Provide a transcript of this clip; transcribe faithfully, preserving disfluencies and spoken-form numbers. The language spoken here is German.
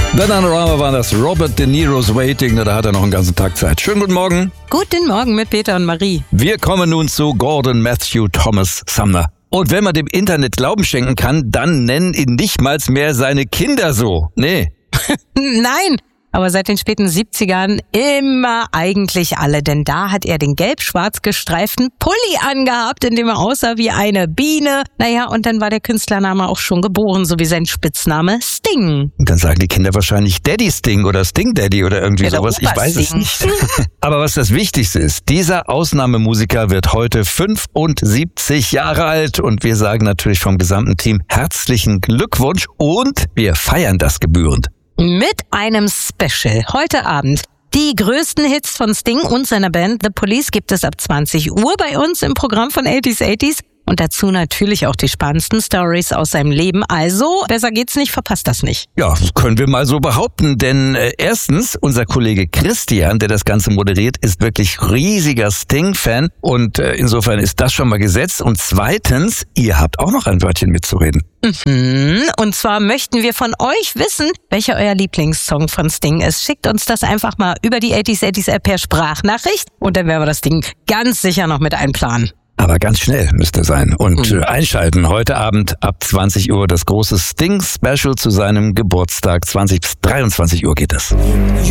Bananarama war das, Robert De Niro's Waiting, da hat er noch einen ganzen Tag Zeit. Schönen guten Morgen. Guten Morgen mit Peter und Marie. Wir kommen nun zu Gordon Matthew Thomas Sumner. Und wenn man dem Internet Glauben schenken kann, dann nennen ihn nicht mal mehr seine Kinder so. Nee. Nein, aber seit den späten siebzigern immer eigentlich alle, denn da hat er den gelb-schwarz gestreiften Pulli angehabt, in dem er aussah wie eine Biene. Naja, und dann war der Künstlername auch schon geboren, so wie sein Spitzname Sting. Und dann sagen die Kinder wahrscheinlich Daddy Sting oder Sting Daddy oder irgendwie Ja, sowas. Ich weiß es nicht. Aber was das Wichtigste ist, dieser Ausnahmemusiker wird heute fünfundsiebzig Jahre alt und wir sagen natürlich vom gesamten Team herzlichen Glückwunsch und wir feiern das gebührend. Mit einem Special heute Abend. Die größten Hits von Sting und seiner Band The Police gibt es ab zwanzig Uhr bei uns im Programm von achtziger achtziger. Und dazu natürlich auch die spannendsten Stories aus seinem Leben. Also, besser geht's nicht, verpasst das nicht. Ja, das können wir mal so behaupten, denn äh, erstens, unser Kollege Christian, der das Ganze moderiert, ist wirklich riesiger Sting-Fan und äh, insofern ist das schon mal gesetzt. Und zweitens, ihr habt auch noch ein Wörtchen mitzureden. Mhm. Und zwar möchten wir von euch wissen, welcher euer Lieblingssong von Sting ist. Schickt uns das einfach mal über die achtziger achtziger App per Sprachnachricht und dann werden wir das Ding ganz sicher noch mit einplanen. Aber ganz schnell müsste sein. Und äh, einschalten heute Abend ab zwanzig Uhr das große Sting-Special zu seinem Geburtstag. zwanzig bis dreiundzwanzig Uhr geht es.